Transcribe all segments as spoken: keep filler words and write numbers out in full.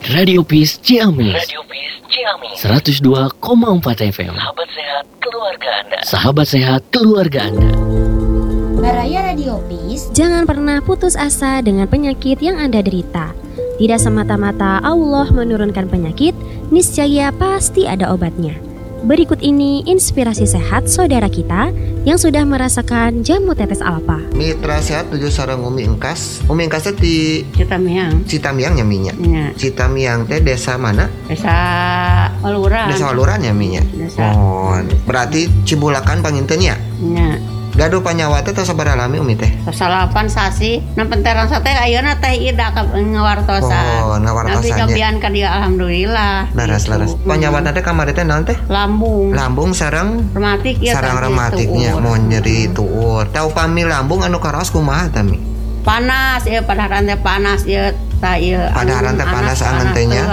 Radio Peace Ciamis. Radio Peace Ciamis. seratus dua koma empat F M. Sahabat sehat keluarga Anda. Sahabat sehat keluarga Anda. Baraya Radio Peace. Jangan pernah putus asa dengan penyakit yang Anda derita. Tidak semata-mata Allah menurunkan penyakit, niscaya pasti ada obatnya. Berikut ini inspirasi sehat saudara kita yang sudah merasakan jamu tetes alfa. Mitra sehat tujuh sareng Umi Engkas. Umi Engkas di Citamiang. Citamiang ya minya. Ya. Citamiang teh desa mana? Desa Waluran. Desa Waluran ya minya. Desa. Oh, berarti Cibulakan panginten ya? Ya. Gaduh panyawa teh tos sabaraha lami Umi teh? Salapan sasi. Nampenteran sate ayeuna teh ida ka ngawartosan. Oh, ngawartosan. Nabi nyobian ka dia alhamdulillah. Laras-laras. Gitu. Panyawa teh kamari teh naon teh? Lambung. Lambung sareng Rematik ya. sareng rematiknya mau nyeri tuur. Tau pami lambung anu karaos kumaha tami? Panas ya padaharan teh panas ya ta ieu. Padaharan teh panas angeun teh nya.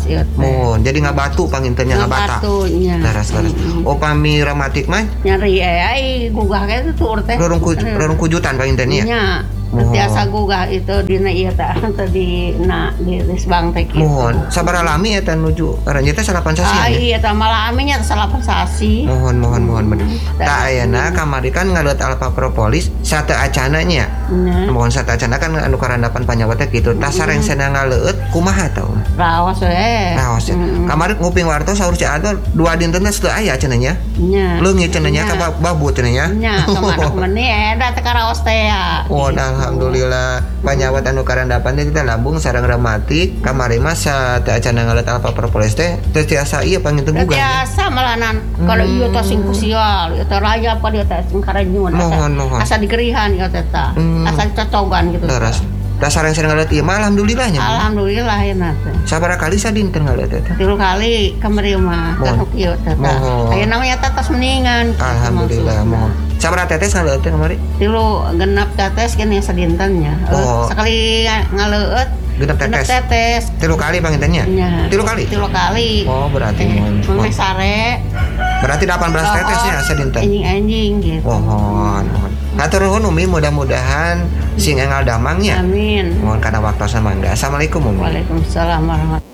Mohon jadi ngabatu pangintennya ngabata. Ngabatunya. Laras-laras. Oh pami rematik mah Nyeri eh ai gugah ke itu tuur teh. rorong ku, rorong kujutan pangintennya. Nya. Tiasa gugah itu dina ieu teh teh di na di Risbang teh kitu. Mohon sabaraha lami eta nuju aranjeun teh salapan sasi Ah ya. iya teh malah aminya salapan sasi. Mohon mohon mohon bener. Da ayeuna kamari kan ngalut alfa propolis sate acana nya. Nah, Mohon sate acana kan anu karandapan panyawa teh kitu. Tah sareng cenah ngaleueut kumaha tah? raos we. Raos. Kamari nguping wartos saur ci atur dua dinten teh teu aya cenah nya. Nya. Leungit cenah nya ka babu cenah nya. Nya kemana meni eta teh karaos teh ya. Oh, alhamdulillah panyawat anu karandapan teh kita lambung sareng rematik kamari mah sate acana ngalut alfa propolis teh teu tiasa ieu panginten gugah. Biasa malahan kalau ieu teh sing kusial, ieu teh raya apa dia teh sing karenyun. Mohon, mohon. Asa digerihan ieu teh tah. Hmm. Asa cocogan gitu. Teras. Da sareng sareng ngalut ieu mah alhamdulillah nya. Alhamdulillah ya teh. Sabaraha kali sadinten ngalut teh? Tilu kali kamari mah Mohon. teh ieu teh. Mohon. Aya namanya tetes mendingan. Alhamdulillah mohon. Sabaraha tetes ngalut teh kamari? Tilu genep tetes kan yang sedintennya. Oh. Sekali ngaleueut Genep tetes. tetes. Tilu kali pangintennya? Ya. Tilu kali? Tilu kali. Oh, berarti mohon. Mame mohon. sare. Berarti delapan belas tetesnya sadinten. Anjing-anjing gitu. Mohon, mohon. Hatur nuhun Umi, mudah-mudahan sing engal damangnya. Amin. Mohon kana waktosan mangga. Assalamualaikum Umi. Waalaikumsalam warahmatullahi.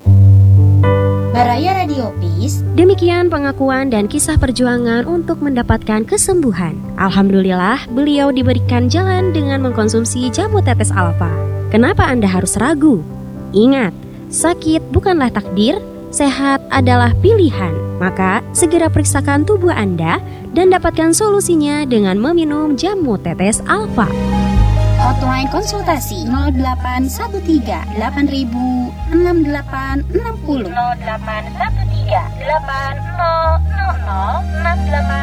Baraya Radio Peace. Demikian pengakuan dan kisah perjuangan untuk mendapatkan kesembuhan. Alhamdulillah, beliau diberikan jalan dengan mengkonsumsi jamu tetes alfa. Kenapa Anda harus ragu? Ingat, sakit bukanlah takdir, sehat adalah pilihan. Maka, segera periksakan tubuh Anda dan dapatkan solusinya dengan meminum jamu tetes alfa. Hotline konsultasi nol delapan satu tiga delapan ribu enam delapan enam nol. nol delapan satu tiga delapan nol nol nol enam delapan